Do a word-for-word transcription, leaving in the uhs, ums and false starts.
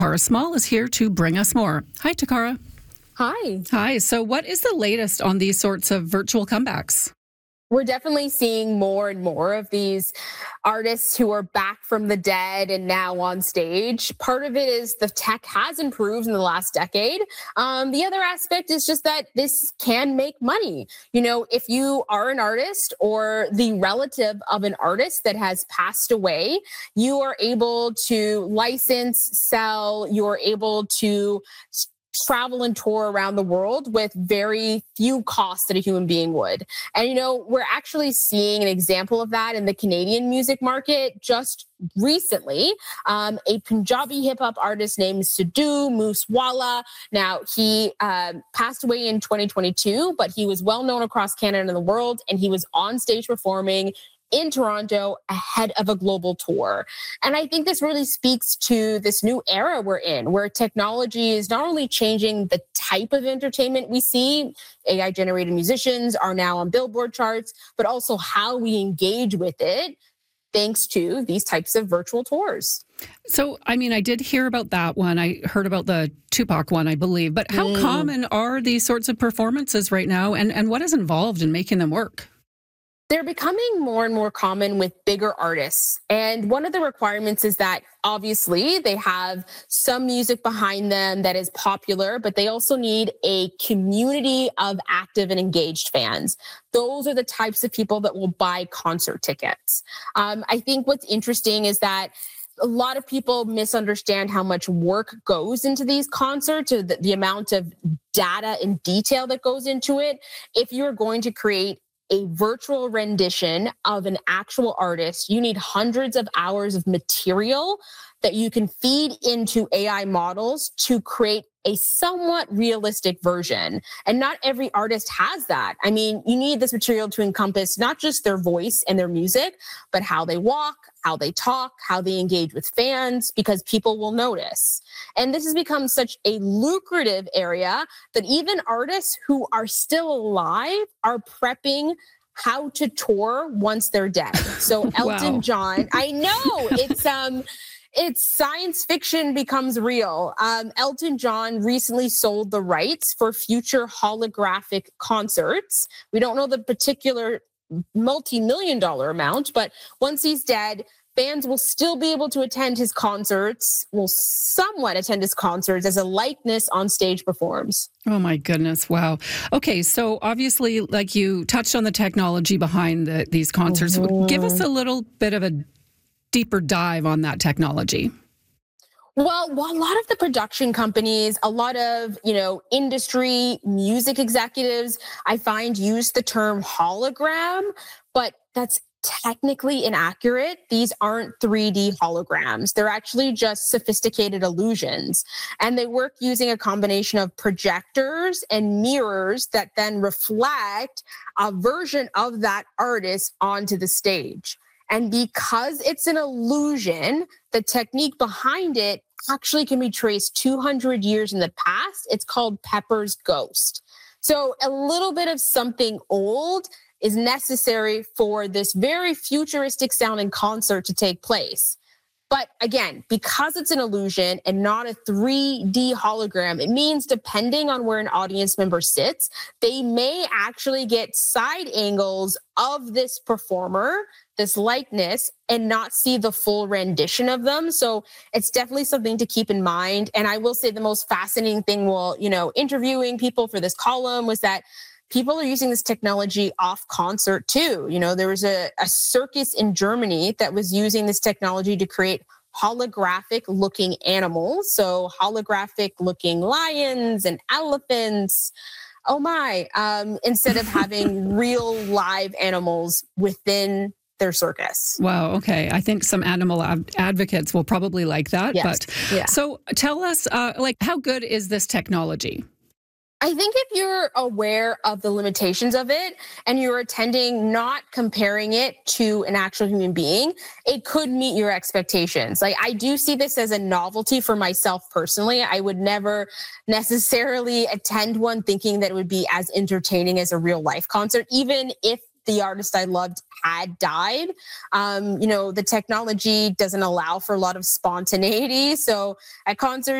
Takara Small is here to bring us more. Hi, Takara. Hi. Hi. So what is the latest on these sorts of virtual comebacks? We're definitely seeing more and more of these artists who are back from the dead and now on stage. Part of it is the tech has improved in the last decade. Um, the other aspect is just that this can make money. You know, if you are an artist or the relative of an artist that has passed away, you are able to license, sell, you're able to travel and tour around the world with very few costs that a human being would. And, you know, we're actually seeing an example of that in the Canadian music market just recently. Um, a Punjabi hip hop artist named Sidhu Moosewala. Now, he um, passed away in twenty twenty-two, but he was well known across Canada and the world, and he was on stage performing in Toronto ahead of a global tour. And I think this really speaks to this new era we're in, where technology is not only changing the type of entertainment we see, A I-generated musicians are now on Billboard charts, but also how we engage with it thanks to these types of virtual tours. So, I mean, I did hear about that one. I heard about the Tupac one, I believe. But how mm. common are these sorts of performances right now, and, and what is involved in making them work? They're becoming more and more common with bigger artists. And one of the requirements is that obviously they have some music behind them that is popular, but they also need a community of active and engaged fans. Those are the types of people that will buy concert tickets. Um, I think what's interesting is that a lot of people misunderstand how much work goes into these concerts, or the, the amount of data and detail that goes into it. If you're going to create a virtual rendition of an actual artist, you need hundreds of hours of material that you can feed into A I models to create a somewhat realistic version. And not every artist has that. I mean, you need this material to encompass not just their voice and their music, but how they walk, how they talk, how they engage with fans, because people will notice. And this has become such a lucrative area that even artists who are still alive are prepping how to tour once they're dead. So Elton Wow. John, I know it's um it's science fiction becomes real. Um, Elton John recently sold the rights for future holographic concerts. We don't know the particular multi-million dollar amount, but once he's dead, fans will still be able to attend his concerts, will somewhat attend his concerts as a likeness on stage performs. Oh my goodness. Wow. Okay. So obviously, like you touched on the technology behind the, these concerts. Mm-hmm. Give us a little bit of a deeper dive on that technology. Well, well, a lot of the production companies, a lot of, you know, industry music executives, I find use the term hologram, but that's technically inaccurate. These aren't three D holograms. They're actually just sophisticated illusions. And they work using a combination of projectors and mirrors that then reflect a version of that artist onto the stage. And because it's an illusion, the technique behind it actually can be traced two hundred years in the past. It's called Pepper's Ghost. So a little bit of something old is necessary for this very futuristic sounding concert to take place. But again, because it's an illusion and not a three D hologram, it means depending on where an audience member sits, they may actually get side angles of this performer, this likeness, and not see the full rendition of them. So it's definitely something to keep in mind. And I will say the most fascinating thing while, you know, interviewing people for this column was that people are using this technology off concert too. You know, there was a, a circus in Germany that was using this technology to create holographic looking animals. So holographic looking lions and elephants. Oh my, um, instead of having real live animals within their circus. Wow. Okay. I think some animal ad- advocates will probably like that. Yes. But yeah. So tell us, uh, like, how good is this technology? I think if you're aware of the limitations of it and you're attending, not comparing it to an actual human being, it could meet your expectations. Like, I do see this as a novelty for myself personally. I would never necessarily attend one thinking that it would be as entertaining as a real life concert, even if the artist I loved had died. Um, you know, the technology doesn't allow for a lot of spontaneity. So at concerts,